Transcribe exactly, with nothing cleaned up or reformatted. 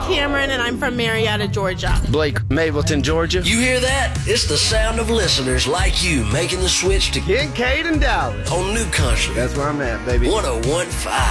Cameron, and I'm from Marietta, Georgia. Blake, Mableton, Georgia. You hear that? It's the sound of listeners like you making the switch to Kincaid and Dallas. on New Country. That's where I'm at, baby. one oh one point five.